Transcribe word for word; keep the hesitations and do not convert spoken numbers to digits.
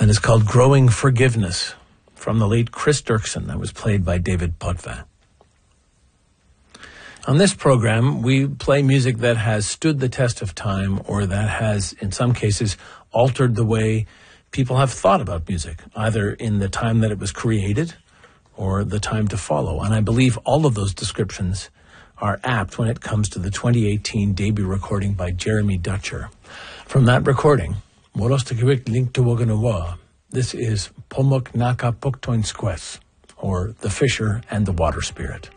and it's called Growing Forgiveness, from the late Chris Dirksen, that was played by David Potvin. On this program, we play music that has stood the test of time, or that has, in some cases, altered the way people have thought about music, either in the time that it was created or the time to follow. And I believe all of those descriptions are apt when it comes to the twenty eighteen debut recording by Jeremy Dutcher. From that recording, Morostakawik Link to Waganawa, this is Pomok Naka Poktoin Squess, or The Fisher and the Water Spirit.